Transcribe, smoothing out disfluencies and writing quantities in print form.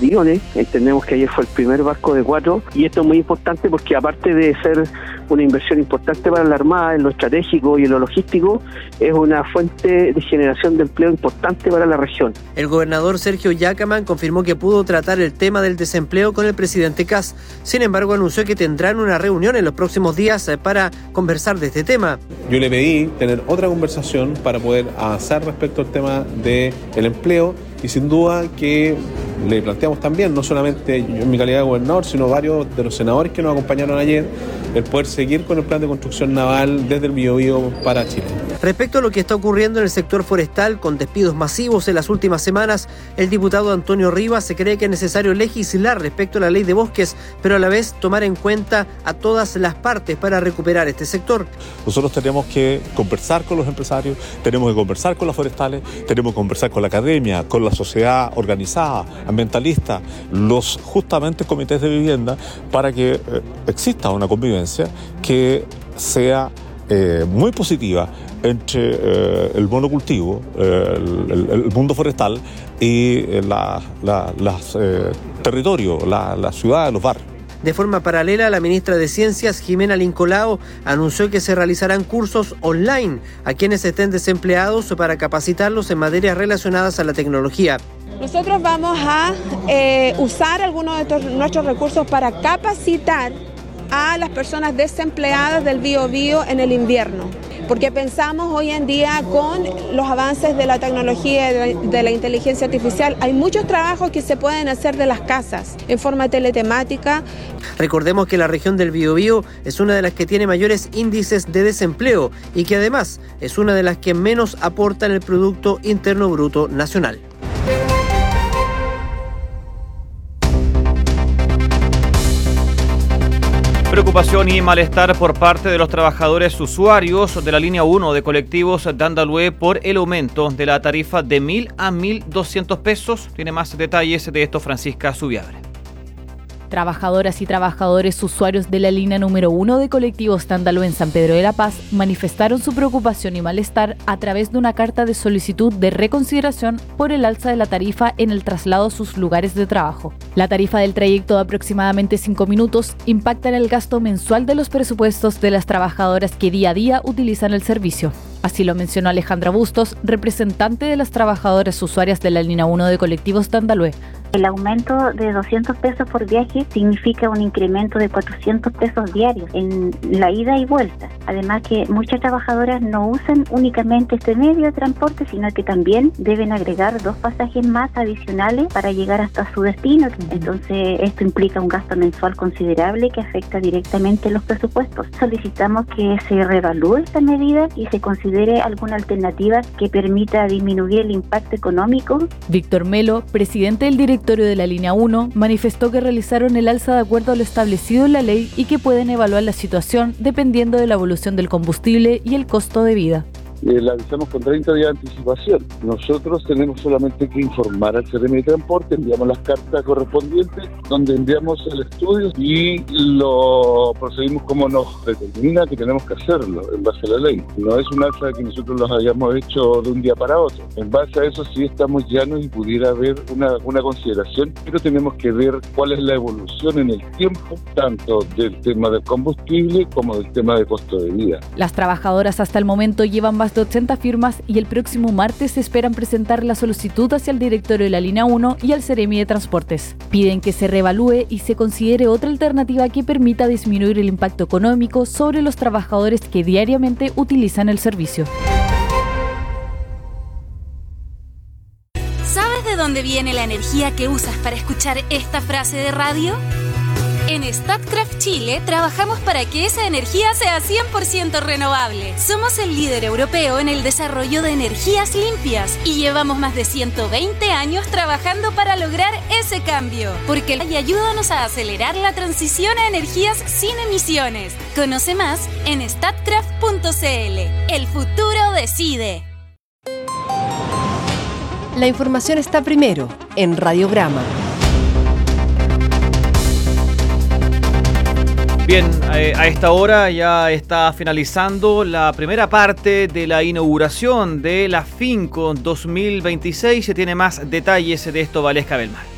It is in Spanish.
portaaviones. Entendemos que ayer fue el primer barco de 4 y esto es muy importante porque aparte de ser una inversión importante para la Armada en lo estratégico y en lo logístico, es una fuente de generación de empleo importante para la región. El gobernador Sergio Yacamán confirmó que pudo tratar el tema del desempleo con el presidente Kast. Sin embargo, anunció que tendrán una reunión en los próximos días para conversar de este tema. Yo le pedí tener otra conversación para poder avanzar respecto al tema del empleo y sin duda que le planteamos también, no solamente yo en mi calidad de gobernador, sino varios de los senadores que nos acompañaron ayer, el poder seguir con el plan de construcción naval desde el Biobío para Chile. Respecto a lo que está ocurriendo en el sector forestal, con despidos masivos en las últimas semanas, el diputado Antonio Rivas se cree que es necesario legislar respecto a la ley de bosques, pero a la vez tomar en cuenta a todas las partes para recuperar este sector. Nosotros tenemos que conversar con los empresarios, tenemos que conversar con las forestales, tenemos que conversar con la academia, con la sociedad organizada, ambientalista, los justamente comités de vivienda, para que exista una convivencia que sea muy positiva entre el monocultivo, el mundo forestal y los territorios, la ciudad, los barrios. De forma paralela, la ministra de Ciencias, Jimena Lincolao, anunció que se realizarán cursos online a quienes estén desempleados para capacitarlos en materias relacionadas a la tecnología. Nosotros vamos a usar algunos de nuestros recursos para capacitar a las personas desempleadas del Biobío en el invierno, porque pensamos hoy en día con los avances de la tecnología y de la inteligencia artificial, hay muchos trabajos que se pueden hacer de las casas en forma teletemática. Recordemos que la región del Biobío es una de las que tiene mayores índices de desempleo y que además es una de las que menos aporta en el Producto Interno Bruto Nacional. Preocupación y malestar por parte de los trabajadores usuarios de la línea 1 de colectivos de Andalue por el aumento de la tarifa de 1.000 a 1.200 pesos. Tiene más detalles de esto Francisca Zubiabre. Trabajadoras y trabajadores usuarios de la línea número 1 de colectivos de Andalue en San Pedro de la Paz manifestaron su preocupación y malestar a través de una carta de solicitud de reconsideración por el alza de la tarifa en el traslado a sus lugares de trabajo. La tarifa del trayecto de aproximadamente 5 minutos impacta en el gasto mensual de los presupuestos de las trabajadoras que día a día utilizan el servicio. Así lo mencionó Alejandra Bustos, representante de las trabajadoras usuarias de la línea 1 de colectivos de Andalue. El aumento de 200 pesos por viaje significa un incremento de 400 pesos diarios en la ida y vuelta. Además que muchas trabajadoras no usan únicamente este medio de transporte, sino que también deben agregar 2 pasajes más adicionales para llegar hasta su destino. Entonces esto implica un gasto mensual considerable que afecta directamente los presupuestos. Solicitamos que se reevalúe esta medida y se considere alguna alternativa que permita disminuir el impacto económico. Víctor Melo, presidente del directorio de la línea 1, manifestó que realizaron el alza de acuerdo a lo establecido en la ley y que pueden evaluar la situación dependiendo de la evolución del combustible y el costo de vida. La avisamos con 30 días de anticipación. Nosotros tenemos solamente que informar al CRM de Transporte, enviamos las cartas correspondientes, donde enviamos el estudio y lo procedimos como nos determina que tenemos que hacerlo en base a la ley. No es un alza que nosotros los hayamos hecho de un día para otro. En base a eso sí estamos llanos y pudiera haber una consideración, pero tenemos que ver cuál es la evolución en el tiempo, tanto del tema del combustible como del tema de costo de vida. Las trabajadoras hasta el momento llevan más de 80 firmas y el próximo martes esperan presentar la solicitud hacia el directorio de la línea 1 y al Seremi de Transportes. Piden que se reevalúe y se considere otra alternativa que permita disminuir el impacto económico sobre los trabajadores que diariamente utilizan el servicio. ¿Sabes de dónde viene la energía que usas para escuchar esta frase de radio? En Statkraft Chile trabajamos para que esa energía sea 100% renovable. Somos el líder europeo en el desarrollo de energías limpias y llevamos más de 120 años trabajando para lograr ese cambio. Porque y ayúdanos a acelerar la transición a energías sin emisiones. Conoce más en statkraft.cl. El futuro decide. La información está primero en Radiograma. Bien, a esta hora ya está finalizando la primera parte de la inauguración de la Finco 2026. Se tiene más detalles de esto, Valesca Belmar.